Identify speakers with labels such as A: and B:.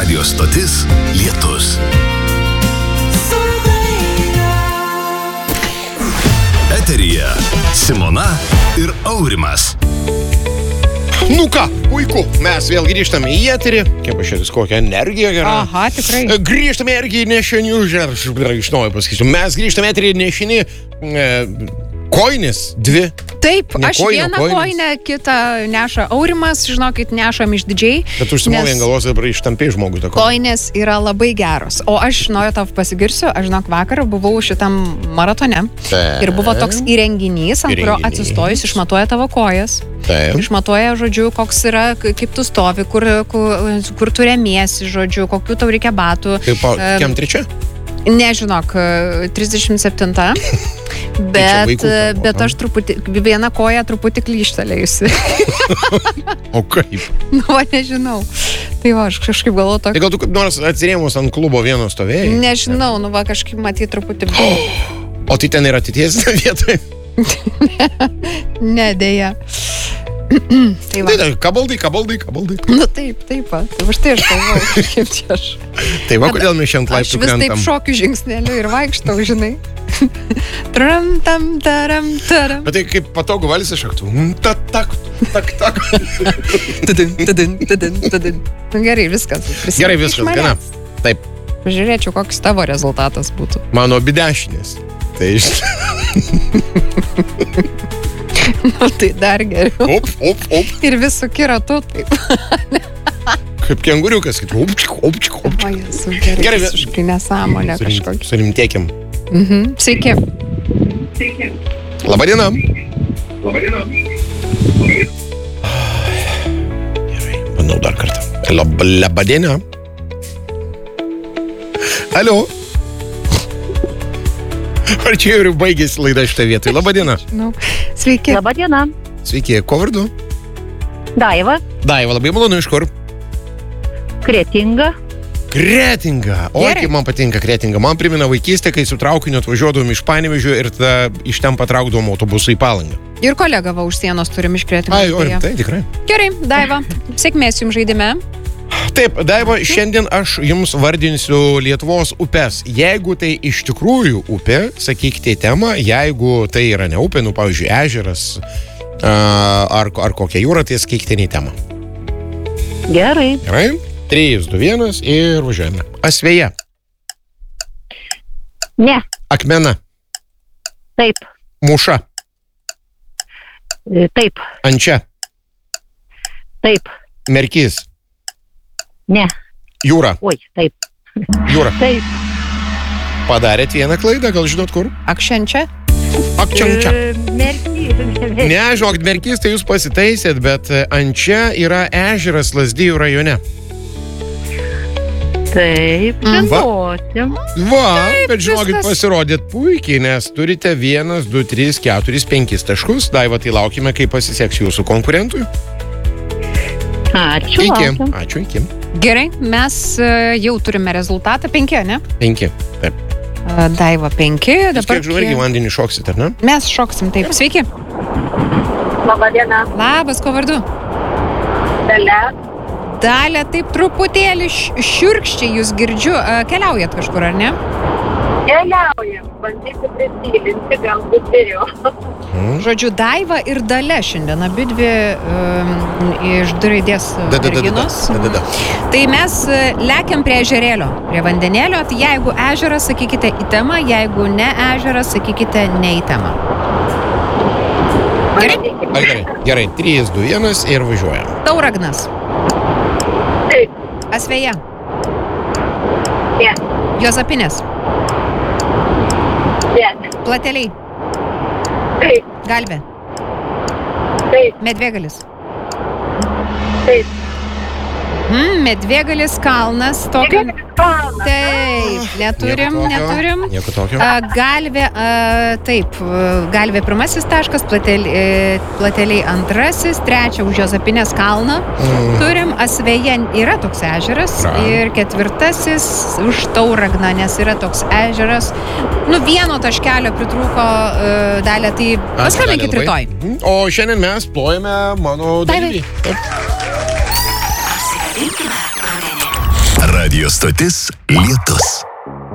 A: Radio stotis Lietus. Eteryje Simona ir Aurimas.
B: Nu ką, puiku, mes vėl grįžtame į eterį. Kaip aš čia kokią energiją gerą.
C: Aha, tikrai.
B: Grįžtame į eterį nešinių, iš naujo pasakysiu. Mes grįžtame į eterį nešinį koinės, dvi.
C: Taip,
B: Ne
C: aš vieną koinę, kitą neša Aurimas, žinokit, nešam išdidžiai.
B: Bet užsimovė ant galvos ir ištampiai žmogui tą koinę.
C: Koinės yra labai geros. O aš noriu tau pasigirsiu, aš žinok, vakar buvau šitam maratone.
B: Taip.
C: Ir buvo toks įrenginys, ant kurio atsistojus išmatuoja tavo kojas.
B: Taip.
C: Išmatuoja, žodžiu, koks yra, kaip tu stovi, kur tu remiesi, žodžiu, kokių tau reikia batų.
B: Kaip kiam trečia?
C: Nežinok, 37. Bet aš truputį, vieną koją truputį klyštelėjusi.
B: O kaip?
C: Nu, nežinau. Tai va, aš kažkaip galvoju tokį.
B: Tai gal tu kaip nors atsirėmus ant klubo vieno stovėjai?
C: Nežinau, nu va, kažkaip matyti truputį.
B: O tai ten yra ateities vietoj?
C: Ne, dėja. Tai va.
B: Tai kabaldai.
C: Nu taip, va. Tai va štai aš galvoju, kaip čia aš.
B: Tai va, kodėl mes šiandien laiptų
C: Aš vis taip
B: krentam.
C: šokiu žingsneliu ir vaikštau, žinai. Tram, tam, taram, taram.
B: Bet tai kaip patogu valsė šaktų. Tak.
C: Tadin. Nu, gerai, viskas.
B: Gerai, viskas, gana. Taip,
C: Pažiūrėčiau, koks tavo rezultatas būtų.
B: mano bidešinės. Tai
C: Nu, tai dar geriau.
B: op.
C: Ir vis sukiratu, taip.
B: Kaip kenguriukas, kaip opčik.
C: O, Jezu, gerai,
B: Gerai,
C: visiškai nesąmonė kažkokia.
B: Surimtėkim.
C: Sveiki.
B: Labadiena. Gerai, bandau dar kartą. Labadiena. Alio. Ar čia jau baigėsi laida šitą vietą? Labadiena.
C: Nu, sveiki.
D: Labadiena.
B: Sveiki, ko vardu?
D: Daiva,
B: Daiva, labai malonu, iš kur?
D: Kretinga.
B: Kretinga. O,
C: Gerai.
B: kaip man patinka Kretinga. Man primena vaikystę, kai su traukiniu atvažiuodavom iš Panevėžio ir tada iš ten patraukdavom autobusu į Palangą.
C: Ir kolegą va už sienos turim iš Kretingos.
B: Ai, o rimtai, tikrai.
C: Gerai, Daiva, sėkmės jums žaidime.
B: Taip, Daiva, šiandien aš jums vardinsiu Lietuvos upes. Jeigu tai iš tikrųjų upė, sakykite temą. Jeigu tai yra ne upė, nu, pavyzdžiui, ežeras ar kokia jūra, tai sakykite ne temą.
D: Gerai.
B: Gerai? 3, 2, 1 ir važiuojame. Asveja.
D: Ne.
B: Akmena.
D: Taip.
B: Mūša.
D: Taip.
B: Ančia.
D: Taip.
B: Merkys.
D: Ne.
B: Jūra.
D: Oi, taip.
B: Jūra.
D: Taip.
B: Padarėt vieną klaidą, gal žinot kur?
C: Akšenčia.
B: Akčiančia.
D: Merci.
B: Ne, žinokit, Merkys, tai jūs pasitaisėt, bet Ančia yra ežeras Lazdijų rajone.
D: Taip. Žinosim.
B: Va, bet žinokit,
C: viskas.
B: pasirodėt puikiai, nes turite 1, 2, 3, 4, 5 taškus. Daiva, tai laukime, kaip pasiseks jūsų konkurentui.
D: Ačiū.
B: Iki.
D: Laukiam.
B: Ačiū, iki.
C: Gerai, mes jau turime rezultatą 5, ne?
B: 5. Taip.
C: Daiva 5,
B: Jūs
C: dabar
B: kiek žinai, vandenį šoksit, ar ne?
C: mes šoksim taip. Sveiki.
D: Labadiena.
C: Labas, ko vardu?
D: Dalia.
C: Dalia, taip truputėlį šiurkščiai jūs girdžiu. Keliaujat kažkur, ar ne?
D: Keliaujam. Bandysiu prisilinti, galbūt geriau.
C: Žodžiu, Daiva ir Dalia šiandien abidvi iš D raidės merginos.
B: Da.
C: Tai mes lekiam prie ežerėlio, prie vandenėlio. Tai jeigu ežeras, sakykite į temą, jeigu ne ežeras, sakykite ne į temą. Gerai?
B: Gerai. 3, 2, 1 ir važiuojam.
C: Tauragnas.
D: Taip.
C: Asveja.
D: Ne.
C: Juozapinės.
D: Ne.
C: Plateliai.
D: Taip.
C: Galvė.
D: Taip.
C: Medvėgalis.
D: Taip.
C: Medvėgalis kalnas. Tokio... Taip, neturim.
B: Nieko tokio.
C: Galvė, taip, Galvė pirmasis taškas, Plateliai antrasis, trečia už Juozapinės kalną. Turim, Asveja yra toks ežeras ir ketvirtasis už Tauragną, nes yra toks ežeras. Nu, vieno taškelio pritrūko Dalia, tai paskambinkit rytoj.
B: O šiandien mes plojame mano dalyvį.
A: Radio stotis Lietus.